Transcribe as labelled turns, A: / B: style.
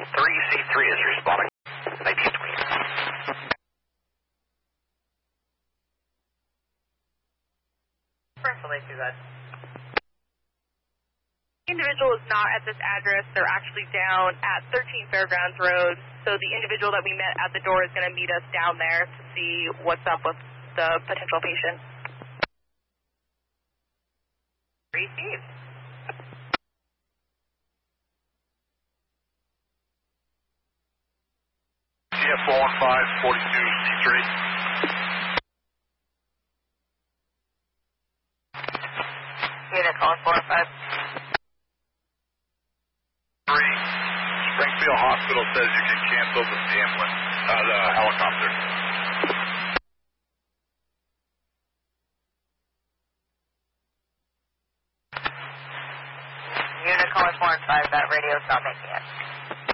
A: 3C3 is responding. 1920.
B: Individual is not at this address. They're actually down at 13 Fairgrounds Road. So the individual that we met at the door is going to meet us down there to see what's up with the potential patient.
C: Received.
D: TF 415 42C3.
C: Unit calling 405.
D: Springfield Hospital says you can cancel the ambulance, the helicopter.
C: Unit calling 405, that radio's not making it.